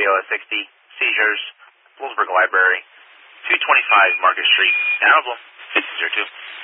BLS 60, seizures, Williamsburg Library, 225 Market Street, San Pablo, 602.